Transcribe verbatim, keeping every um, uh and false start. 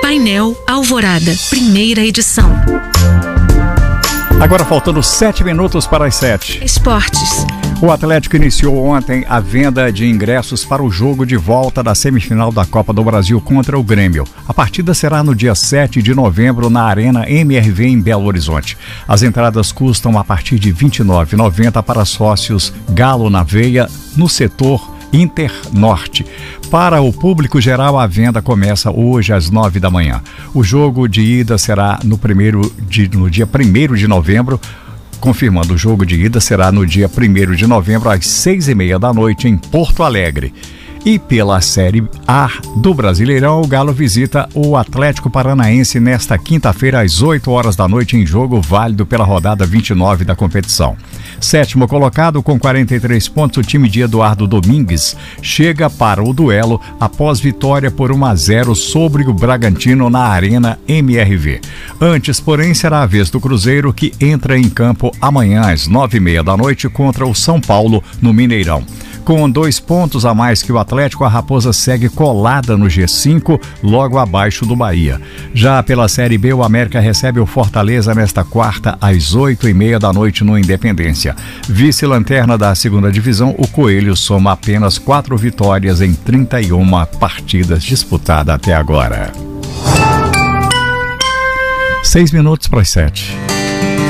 Painel Alvorada, primeira edição. Agora faltando sete minutos para as sete. Esportes. O Atlético iniciou ontem a venda de ingressos para o jogo de volta da semifinal da Copa do Brasil contra o Grêmio. A partida será no dia sete de novembro na Arena M R V em Belo Horizonte. As entradas custam a partir de vinte e nove reais e noventa centavos para sócios Galo na Veia, no setor Internorte. Para o público geral, a venda começa hoje às nove da manhã. O jogo de ida será no, primeiro de, no dia primeiro de novembro. Confirmando, o jogo de ida será no dia primeiro de novembro, às seis e meia da noite, em Porto Alegre. E pela Série A do Brasileirão, o Galo visita o Atlético Paranaense nesta quinta-feira, às oito horas da noite, em jogo válido pela rodada vinte e nove da competição. Sétimo colocado, com quarenta e três pontos, o time de Eduardo Domingues chega para o duelo após vitória por um a zero sobre o Bragantino na Arena M R V. Antes, porém, será a vez do Cruzeiro, que entra em campo amanhã às nove e meia da noite contra o São Paulo, no Mineirão. Com dois pontos a mais que o Atlético, a Raposa segue colada no G cinco, logo abaixo do Bahia. Já pela Série B, o América recebe o Fortaleza nesta quarta, às oito e meia da noite, no Independência. Vice-lanterna da segunda divisão, o Coelho soma apenas quatro vitórias em trinta e uma partidas disputadas até agora. Seis minutos para as sete.